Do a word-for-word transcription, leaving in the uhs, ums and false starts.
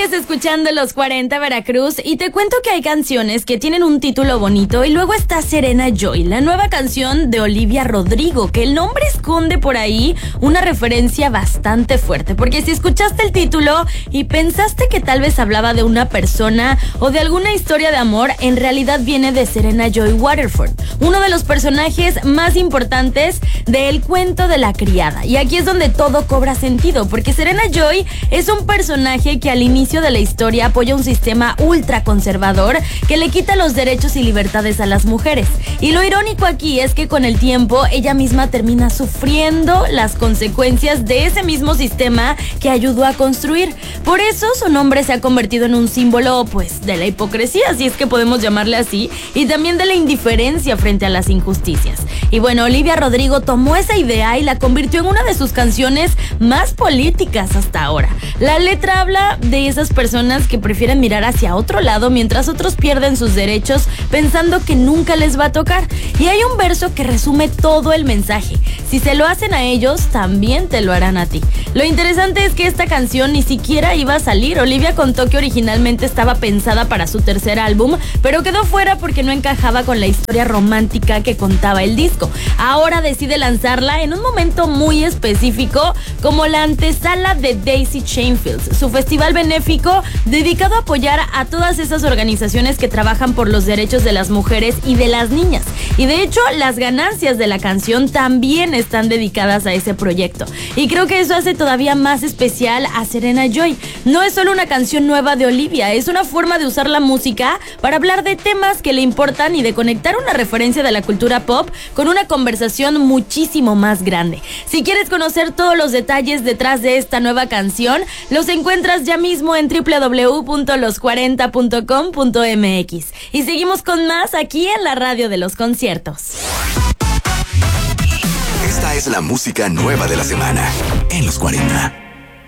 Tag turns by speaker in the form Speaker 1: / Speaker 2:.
Speaker 1: Sigues escuchando Los cuarenta Veracruz y te cuento que hay canciones que tienen un título bonito y luego está Serena Joy, la nueva canción de Olivia Rodrigo, que el nombre esconde por ahí una referencia bastante fuerte, porque si escuchaste el título y pensaste que tal vez hablaba de una persona o de alguna historia de amor, en realidad viene de Serena Joy Waterford, uno de los personajes más importantes del cuento de la criada. Y aquí es donde todo cobra sentido, porque Serena Joy es un personaje que al inicio de la historia apoya un sistema ultra conservador que le quita los derechos y libertades a las mujeres. Y lo irónico aquí es que con el tiempo ella misma termina sufriendo las consecuencias de ese mismo sistema que ayudó a construir. Por eso su nombre se ha convertido en un símbolo, pues, de la hipocresía, si es que podemos llamarle así, y también de la indiferencia frente a las injusticias. Y bueno, Olivia Rodrigo tomó esa idea y la convirtió en una de sus canciones más políticas hasta ahora. La letra habla de esas personas que prefieren mirar hacia otro lado mientras otros pierden sus derechos pensando que nunca les va a tocar. Y hay un verso que resume todo el mensaje: si se lo hacen a ellos, también te lo harán a ti. Lo interesante es que esta canción ni siquiera iba a salir. Olivia contó que originalmente estaba pensada para su tercer álbum, pero quedó fuera porque no encajaba con la historia romántica que contaba el disco. Ahora decide lanzarla en un momento muy específico, como la antesala de Daisy Chain Fields, su festival benéfico dedicado a apoyar a todas esas organizaciones que trabajan por los derechos de las mujeres y de las niñas. Y de hecho, las ganancias de la canción también están dedicadas a ese proyecto. Y creo que eso hace todavía más especial a Serena Joy. No es solo una canción nueva de Olivia, es una forma de usar la música para hablar de temas que le importan y de conectar una referencia de la cultura pop con una conversación muchísimo más grande. Si quieres conocer todos los detalles detrás de esta nueva canción, los encuentras ya mismo en doble u doble u doble u punto los cuarenta punto com punto m x. Y seguimos con más aquí en la radio de los conciertos.
Speaker 2: Esta es la música nueva de la semana en Los cuarenta.